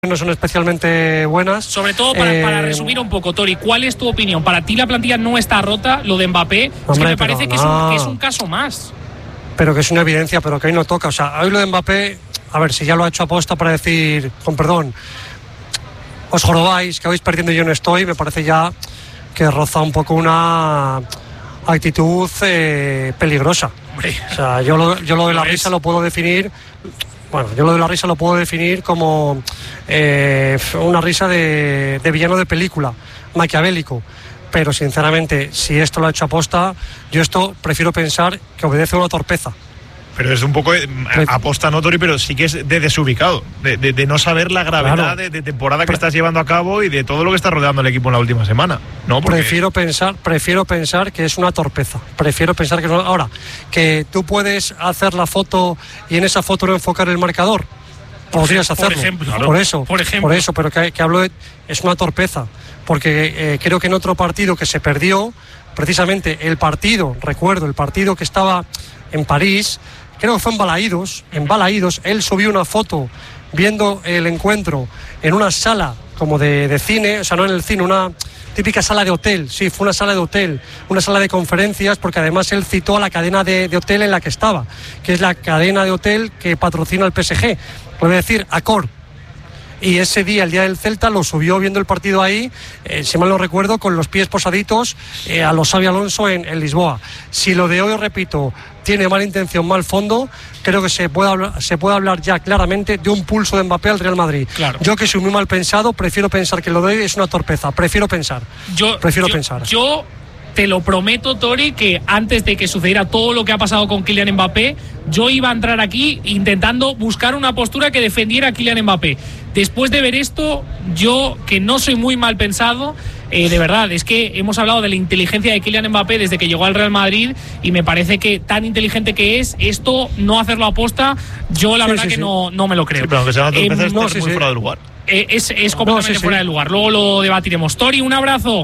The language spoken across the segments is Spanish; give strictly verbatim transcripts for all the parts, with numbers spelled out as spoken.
no son especialmente buenas. Sobre todo para, eh, para resumir un poco, Tori, ¿cuál es tu opinión? ¿Para ti la plantilla no está rota? Lo de Mbappé, hombre, es que me parece que, no. es un, que es un caso más. Pero que es una evidencia, pero que ahí no toca. O sea, hoy lo de Mbappé, a ver, si ya lo ha hecho aposta para decir, con perdón, os jorobáis, que vais perdiendo y yo no estoy, me parece ya que roza un poco una actitud eh, peligrosa. Hombre, o sea, yo lo, yo lo de la risa lo puedo definir... Bueno, yo lo de la risa lo puedo definir como eh, una risa de, de villano de película, maquiavélico. Pero sinceramente, si esto lo ha hecho aposta, yo esto prefiero pensar que obedece a una torpeza. Pero es un poco eh, aposta, no, Tori, pero sí que es de desubicado, de, de, de no saber la gravedad claro. de, de temporada que Pre- estás llevando a cabo y de todo lo que está rodeando el equipo en la última semana. ¿No? Porque... Prefiero pensar, prefiero pensar que es una torpeza. Prefiero pensar que es una... Ahora, que tú puedes hacer la foto y en esa foto no enfocar el marcador. Podrías hacerlo. Por ejemplo. Por eso, por, ejemplo. por eso, pero que, que hablo de... Es una torpeza. Porque eh, creo que en otro partido que se perdió, precisamente el partido, recuerdo, el partido que estaba en París... Creo que fue en Balaídos, en Balaídos, él subió una foto viendo el encuentro en una sala como de, de cine, o sea, no en el cine, una típica sala de hotel, sí, fue una sala de hotel, una sala de conferencias, porque además él citó a la cadena de, de hotel en la que estaba, que es la cadena de hotel que patrocina el P S G, puede decir Accor. Y ese día, el día del Celta, lo subió viendo el partido ahí, eh, si mal no recuerdo, con los pies posaditos eh, a los Xabi Alonso en, en Lisboa. Si lo de hoy, repito, tiene mala intención, mal fondo, creo que se puede hablar, se puede hablar ya claramente de un pulso de Mbappé al Real Madrid. Claro. Yo, que soy muy mal pensado, prefiero pensar que lo de hoy es una torpeza. Prefiero pensar. Yo, prefiero yo, pensar. Yo te lo prometo, Tori, que antes de que sucediera todo lo que ha pasado con Kylian Mbappé, yo iba a entrar aquí intentando buscar una postura que defendiera a Kylian Mbappé. Después de ver esto, yo, que no soy muy mal pensado, eh, de verdad, es que hemos hablado de la inteligencia de Kylian Mbappé desde que llegó al Real Madrid y me parece que tan inteligente que es, esto, no hacerlo aposta, yo la sí, verdad sí, que sí. No, no me lo creo. Sí, pero aunque sea una torpeza, eh, no, es sí, muy sí. fuera de lugar. Eh, es, es completamente no, sí, fuera sí. de lugar, luego lo debatiremos. Tori, un abrazo.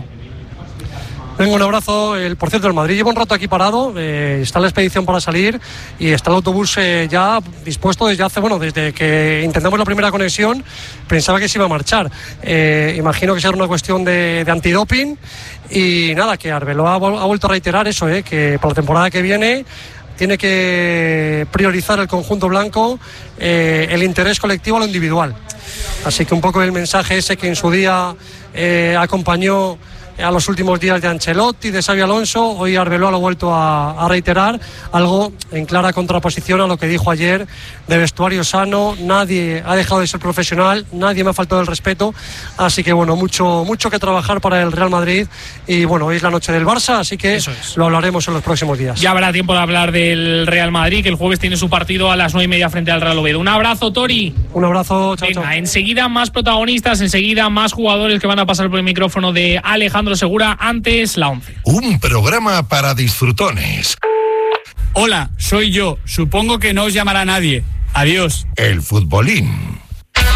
Venga, un abrazo. El, por cierto, el Madrid lleva un rato aquí parado, eh, está la expedición para salir y está el autobús eh, ya dispuesto desde hace, bueno, desde que intentamos la primera conexión, pensaba que se iba a marchar. Eh, imagino que será una cuestión de, de antidoping y nada, que Arbeloa ha, ha vuelto a reiterar eso, eh, que para la temporada que viene tiene que priorizar el conjunto blanco eh, el interés colectivo a lo individual. Así que un poco el mensaje ese que en su día eh, acompañó a los últimos días de Ancelotti, de Xabi Alonso, hoy Arbeloa lo ha vuelto a, a reiterar, algo en clara contraposición a lo que dijo ayer de vestuario sano. Nadie ha dejado de ser profesional, nadie me ha faltado el respeto, así que bueno, mucho, mucho que trabajar para el Real Madrid y bueno, hoy es la noche del Barça, así que es. lo hablaremos en los próximos días. Ya habrá tiempo de hablar del Real Madrid, que el jueves tiene su partido a las nueve y media frente al Real Oviedo. Un abrazo, Tori. Un abrazo, chao, Venga, chao. Enseguida más protagonistas, enseguida más jugadores que van a pasar por el micrófono de Alejandro Segura, antes la once. Un programa para disfrutones. Hola, soy yo. Supongo que no os llamará nadie. Adiós. El futbolín.